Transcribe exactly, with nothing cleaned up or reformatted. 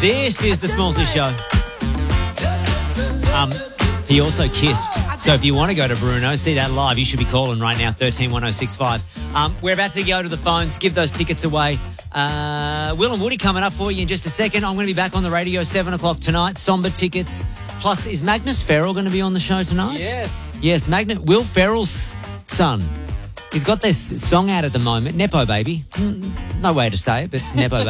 This is the Smallsy Show. Um, he also kissed. So if you want to go to Bruno, see that live, you should be calling right now, thirteen one oh six five. Um, we're about to go to the phones, give those tickets away. Uh, Will and Woody coming up for you in just a second. I'm going to be back on the radio seven o'clock tonight. Somber tickets. Plus, is Magnus Ferrell going to be on the show tonight? Yes. Yes, Magnus, Will Ferrell's son. He's got this song out at the moment, Nepo Baby. No way to say it, but Nepo Baby.